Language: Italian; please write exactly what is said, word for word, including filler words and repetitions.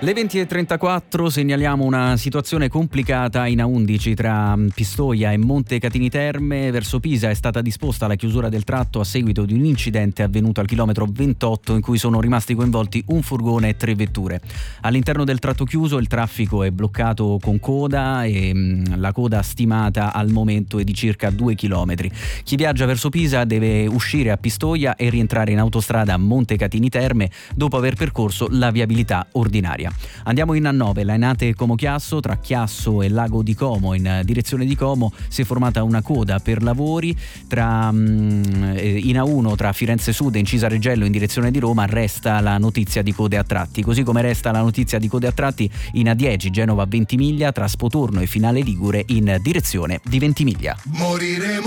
Le venti e trentaquattro segnaliamo una situazione complicata in A undici tra Pistoia e Monte Catini Terme. Verso Pisa è stata disposta la chiusura del tratto a seguito di un incidente avvenuto al chilometro ventotto in cui sono rimasti coinvolti un furgone e tre vetture. All'interno del tratto chiuso il traffico è bloccato con coda e mh, la coda stimata al momento è di circa due chilometri. Chi viaggia verso Pisa deve uscire a Pistoia e rientrare in autostrada a Monte Catini Terme dopo aver percorso la viabilità ordinaria. Andiamo in A nove, Lainate Como Chiasso, tra Chiasso e Lago di Como in direzione di Como si è formata una coda per lavori. Tra in A uno tra Firenze Sud e Incisa Reggello in direzione di Roma resta la notizia di code a tratti, così come resta la notizia di code a tratti in A dieci Genova Ventimiglia tra Spotorno e Finale Ligure in direzione di Ventimiglia. Moriremo.